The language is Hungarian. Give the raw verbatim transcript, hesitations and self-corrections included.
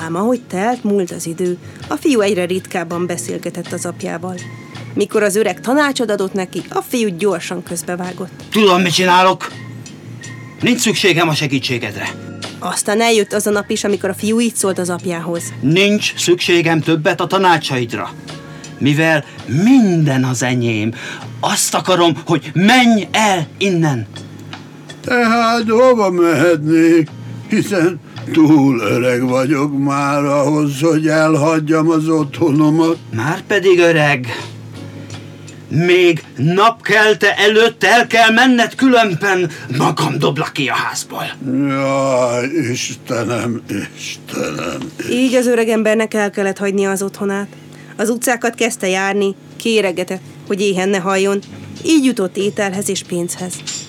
Ám ahogy telt, múlt az idő, a fiú egyre ritkábban beszélgetett az apjával. Mikor az öreg tanácsot adott neki, a fiú gyorsan közbevágott. Tudom, mit csinálok. Nincs szükségem a segítségedre. Aztán eljött az a nap is, amikor a fiú így szólt az apjához. Nincs szükségem többet a tanácsaidra. Mivel minden az enyém, azt akarom, hogy menj el innen. Tehát hova mehetnék, hiszen túl öreg vagyok már ahhoz, hogy elhagyjam az otthonomat. Márpedig öreg, még napkelte előtt el kell menned, különben magam doblak ki a házból. Jaj, Istenem, Istenem. Így az öregembernek el kellett hagynia az otthonát. Az utcákat kezdte járni, kéregetett, hogy éhen ne halljon, így jutott ételhez és pénzhez.